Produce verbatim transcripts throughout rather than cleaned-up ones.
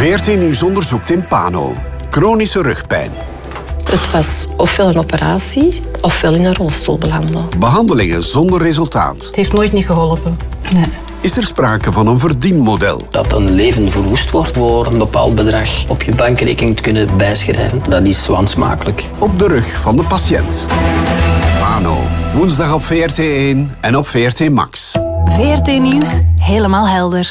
V R T Nieuws onderzoekt in Pano. Chronische rugpijn. Het was ofwel een operatie, ofwel in een rolstoel belanden. Behandelingen zonder resultaat. Het heeft nooit niet geholpen. Nee. Is er sprake van een verdienmodel? Dat een leven verwoest wordt voor een bepaald bedrag op je bankrekening te kunnen bijschrijven, dat is wansmakelijk. Op de rug van de patiënt. Pano. Woensdag op V R T één en op V R T Max. V R T Nieuws, helemaal helder.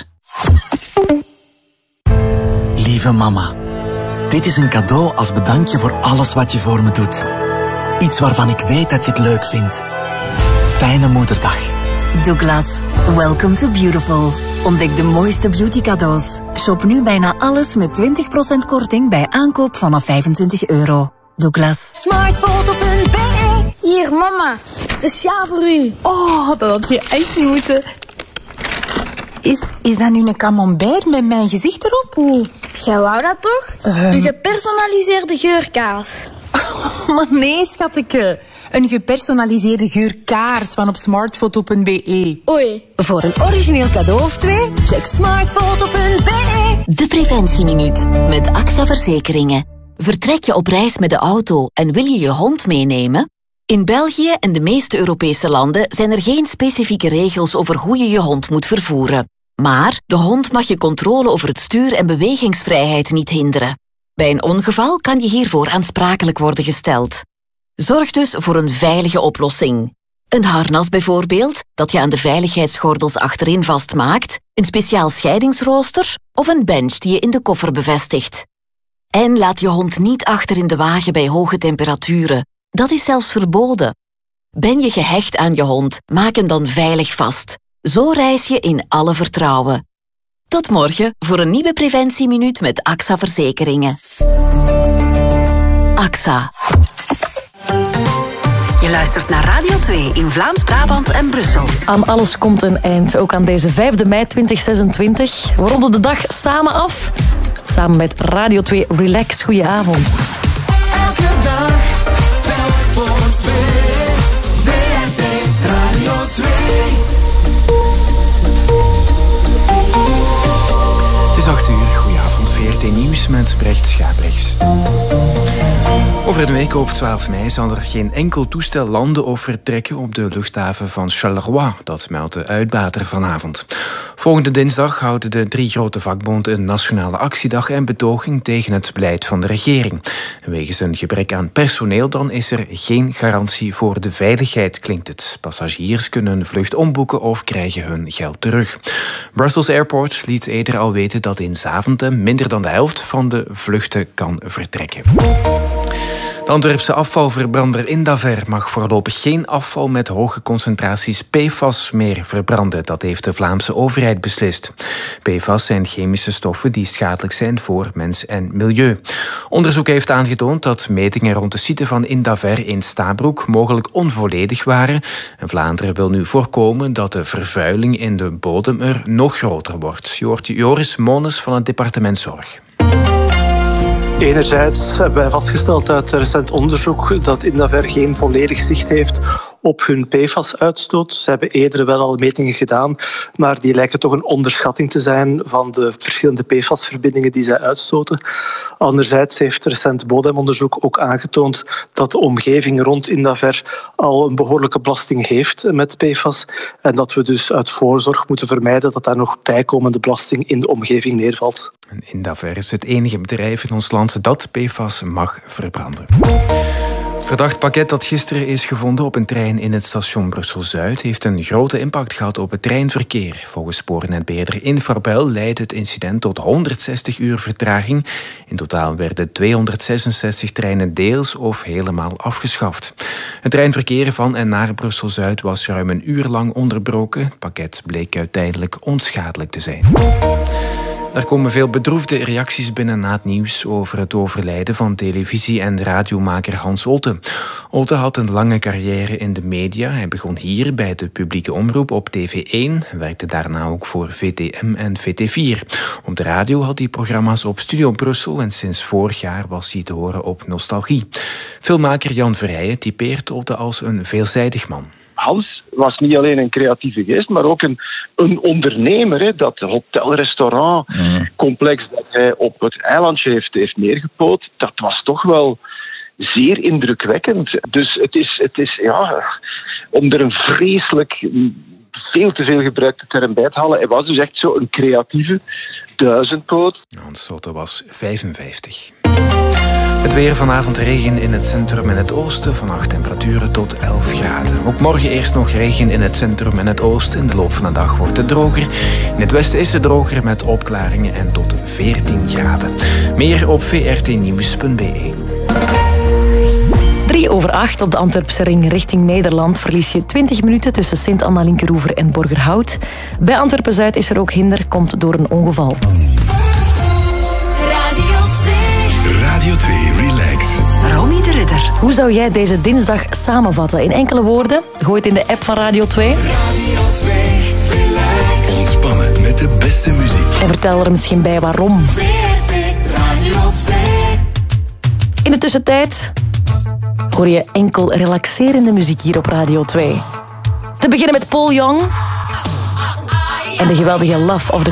Lieve mama, dit is een cadeau als bedankje voor alles wat je voor me doet. Iets waarvan ik weet dat je het leuk vindt. Fijne moederdag. Douglas, welcome to beautiful. Ontdek de mooiste beauty cadeaus. Shop nu bijna alles met twintig procent korting bij aankoop vanaf vijfentwintig euro. Douglas. Smartfoto punt b e. Hier, mama. Speciaal voor u. Oh, dat had je echt niet moeten. Is, is dat nu een camembert met mijn gezicht erop? Oeh, jij wou dat toch? Um... Een gepersonaliseerde geurkaas. Maar nee, schateke. Een gepersonaliseerde geurkaars van op smartfoto punt b e. Oei. Voor een origineel cadeau of twee, check smartfoto punt b e. De preventieminuut met A X A Verzekeringen. Vertrek je op reis met de auto en wil je je hond meenemen? In België en de meeste Europese landen zijn er geen specifieke regels over hoe je je hond moet vervoeren. Maar de hond mag je controle over het stuur en bewegingsvrijheid niet hinderen. Bij een ongeval kan je hiervoor aansprakelijk worden gesteld. Zorg dus voor een veilige oplossing. Een harnas bijvoorbeeld, dat je aan de veiligheidsgordels achterin vastmaakt, een speciaal scheidingsrooster of een bench die je in de koffer bevestigt. En laat je hond niet achter in de wagen bij hoge temperaturen. Dat is zelfs verboden. Ben je gehecht aan je hond, maak hem dan veilig vast. Zo reis je in alle vertrouwen. Tot morgen voor een nieuwe preventieminuut met A X A Verzekeringen. A X A. Je luistert naar Radio twee in Vlaams-Brabant en Brussel. Aan alles komt een eind, ook aan deze vijfde mei tweeduizend zesentwintig. We ronden de dag samen af, samen met Radio twee Relax. Goedenavond. Elke dag, telk voor twee. V R T Radio twee. Het is acht uur. Goedenavond, V R T Nieuws met Brecht Schaapbrechts. Over een week op twaalf mei zal er geen enkel toestel landen of vertrekken op de luchthaven van Charleroi. Dat meldt de uitbater vanavond. Volgende dinsdag houden de drie grote vakbonden een nationale actiedag en betoging tegen het beleid van de regering. Wegens een gebrek aan personeel dan is er geen garantie voor de veiligheid, klinkt het. Passagiers kunnen een vlucht omboeken of krijgen hun geld terug. Brussels Airport liet eerder al weten dat in Zaventem minder dan de helft van de vluchten kan vertrekken. De Antwerpse afvalverbrander Indaver mag voorlopig geen afval met hoge concentraties P F A S meer verbranden. Dat heeft de Vlaamse overheid beslist. P F A S zijn chemische stoffen die schadelijk zijn voor mens en milieu. Onderzoek heeft aangetoond dat metingen rond de site van Indaver in Stabroek mogelijk onvolledig waren. En Vlaanderen wil nu voorkomen dat de vervuiling in de bodem er nog groter wordt. Je hoort Joris Mones van het departement Zorg. Enerzijds hebben wij vastgesteld uit recent onderzoek dat Indaver geen volledig zicht heeft op hun P F A S-uitstoot. Ze hebben eerder wel al metingen gedaan, maar die lijken toch een onderschatting te zijn van de verschillende P F A S-verbindingen die zij uitstoten. Anderzijds heeft recent bodemonderzoek ook aangetoond dat de omgeving rond Indaver al een behoorlijke belasting heeft met P F A S en dat we dus uit voorzorg moeten vermijden dat daar nog bijkomende belasting in de omgeving neervalt. Indaver is het enige bedrijf in ons land dat P F A S mag verbranden. Het verdacht pakket dat gisteren is gevonden op een trein in het station Brussel-Zuid heeft een grote impact gehad op het treinverkeer. Volgens spoornetbeheerder Infrabel leidde het incident tot honderdzestig uur vertraging. In totaal werden tweehonderdzesenzestig treinen deels of helemaal afgeschaft. Het treinverkeer van en naar Brussel-Zuid was ruim een uur lang onderbroken. Het pakket bleek uiteindelijk onschadelijk te zijn. Er komen veel bedroefde reacties binnen na het nieuws over het overlijden van televisie- en radiomaker Hans Otte. Otte had een lange carrière in de media. Hij begon hier bij de publieke omroep op T V één, werkte daarna ook voor V T M en V T vier. Op de radio had hij programma's op Studio Brussel en sinds vorig jaar was hij te horen op Nostalgie. Filmmaker Jan Verrijen typeert Otte als een veelzijdig man. Hans was niet alleen een creatieve geest, maar ook een een ondernemer, hè, dat hotel-restaurant-complex dat hij op het eilandje heeft, heeft neergepoot, dat was toch wel zeer indrukwekkend. Dus het is, het is ja, om er een vreselijk, veel te veel gebruikte term bij te halen, hij was dus echt zo een creatieve duizendpoot. Hans Sotte was vijfenvijftig. Het weer vanavond regen in het centrum en het oosten. Vannacht temperaturen tot elf graden. Ook morgen eerst nog regen in het centrum en het oosten. In de loop van de dag wordt het droger. In het westen is het droger met opklaringen en tot veertien graden. Meer op v r t nieuws punt b e. Drie over acht op de Antwerpse ring richting Nederland verlies je twintig minuten tussen Sint-Anna-Linkeroever en Borgerhout. Bij Antwerpen-Zuid is er ook hinder, komt door een ongeval. Radio twee Relax. Romy de Ridder. Hoe zou jij deze dinsdag samenvatten? In enkele woorden? Gooi het in de app van Radio twee. Radio twee Relax. Ontspannen met de beste muziek. En vertel er misschien bij waarom. V R T Radio twee. In de tussentijd hoor je enkel relaxerende muziek hier op Radio twee. Te beginnen met Paul Young en de geweldige Love of the